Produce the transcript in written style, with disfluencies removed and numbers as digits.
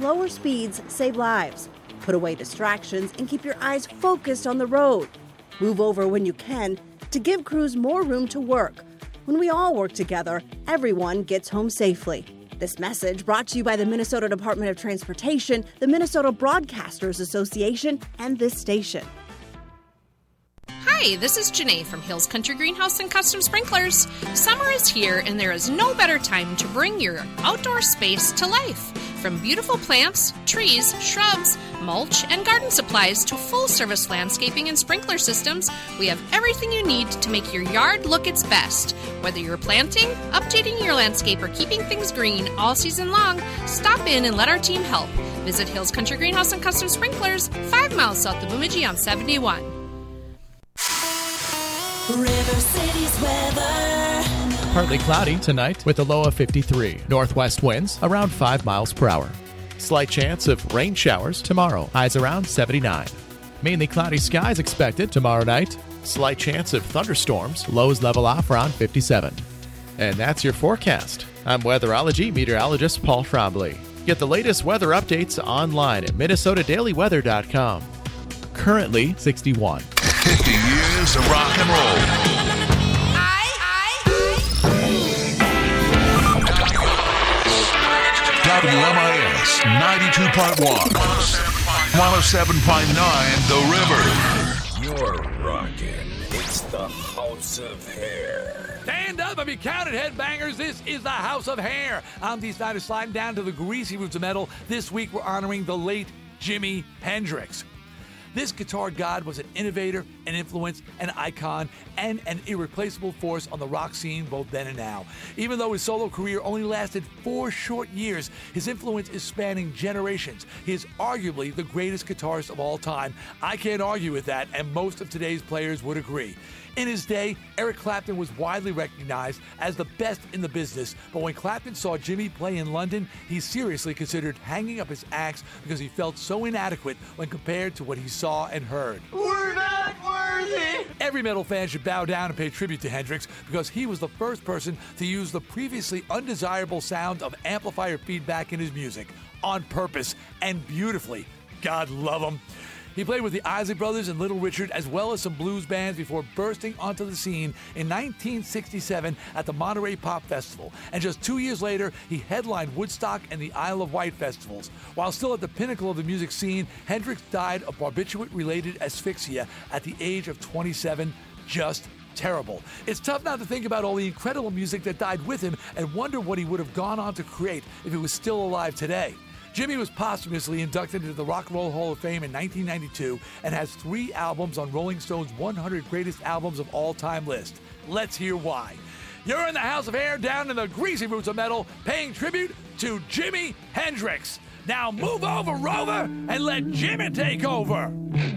slower speeds save lives. Put away distractions and keep your eyes focused on the road. Move over when you can to give crews more room to work. When we all work together, everyone gets home safely. This message brought to you by the Minnesota Department of Transportation, the Minnesota Broadcasters Association, and this station. Hi, this is Janae from Hills Country Greenhouse and Custom Sprinklers. Summer is here, and there is no better time to bring your outdoor space to life. From beautiful plants, trees, shrubs, mulch, and garden supplies to full-service landscaping and sprinkler systems, we have everything you need to make your yard look its best. Whether you're planting, updating your landscape, or keeping things green all season long, stop in and let our team help. Visit Hills Country Greenhouse and Custom Sprinklers, 5 miles south of Bemidji on 71. River City's weather. Partly cloudy tonight with a low of 53. Northwest winds around 5 miles per hour. Slight chance of rain showers tomorrow. Highs around 79. Mainly cloudy skies expected tomorrow night. Slight chance of thunderstorms. Lows level off around 57. And that's your forecast. I'm weatherology meteorologist Paul Trombley. Get the latest weather updates online at minnesotadailyweather.com. Currently 61. 50 years of rock and roll. WMIS 92.1, 107.9 The River. You're rocking. It's the House of Hair. Stand up and be counted, headbangers. This is the House of Hair. I'm Dee Snider, sliding down to the greasy roots of metal. This week we're honoring the late Jimi Hendrix. This guitar god was an innovator, an influence, an icon, and an irreplaceable force on the rock scene both then and now. Even though his solo career only lasted 4 short years, his influence is spanning generations. He is arguably the greatest guitarist of all time. I can't argue with that, and most of today's players would agree. In his day, Eric Clapton was widely recognized as the best in the business, but when Clapton saw Jimmy play in London, he seriously considered hanging up his axe because he felt so inadequate when compared to what he saw and heard. We're not worthy! Every metal fan should bow down and pay tribute to Hendrix because he was the first person to use the previously undesirable sound of amplifier feedback in his music on purpose and beautifully. God love him. He played with the Isley Brothers and Little Richard, as well as some blues bands, before bursting onto the scene in 1967 at the Monterey Pop Festival. And just 2 years later, he headlined Woodstock and the Isle of Wight festivals. While still at the pinnacle of the music scene, Hendrix died of barbiturate-related asphyxia at the age of 27. Just terrible. It's tough not to think about all the incredible music that died with him and wonder what he would have gone on to create if he was still alive today. Jimmy was posthumously inducted into the Rock and Roll Hall of Fame in 1992 and has 3 albums on Rolling Stone's 100 Greatest Albums of All Time list. Let's hear why. You're in the House of Hair, down in the greasy roots of metal, paying tribute to Jimi Hendrix. Now move over, Rover, and let Jimmy take over.